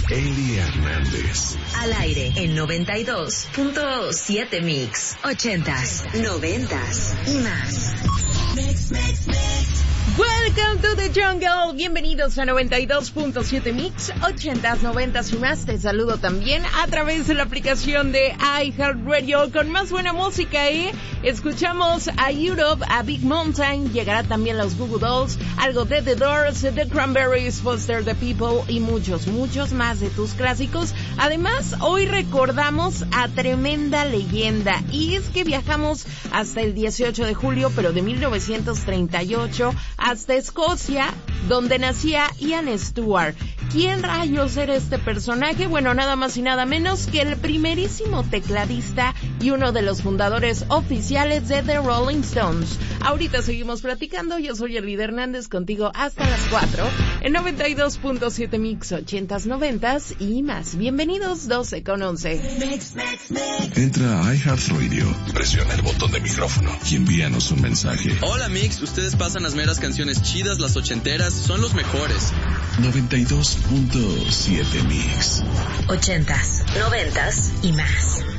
Eli Hernández. Al aire en 92.7 Mix. 80s, 90s y más. Mix. Welcome to the jungle. Bienvenidos a 92.7 Mix, 80s, 90s y más. Te saludo también a través de la aplicación de iHeartRadio con más buena música, Escuchamos a Europe, a Big Mountain, llegará también los Goo Goo Dolls, algo de The Doors, The Cranberries, Foster the People y muchos más de tus clásicos. Además, hoy recordamos a tremenda leyenda y es que viajamos hasta el 18 de julio, pero de 1938, hasta Escocia, donde nacía Ian Stewart. ¿Quién rayos era este personaje? Bueno, nada más y nada menos que el primerísimo tecladista y uno de los fundadores oficiales de The Rolling Stones. Ahorita seguimos platicando, yo soy Eli Hernández, contigo hasta las 4, en 92.7 Mix, 80s, 90s y más. Bienvenidos, 12:11. Entra a iHeartRadio, presiona el botón de micrófono y envíanos un mensaje. Hola Mix, ustedes pasan las meras canciones chidas, las ochenteras, son los mejores. 92.7 Mix. 80s, 90s y más.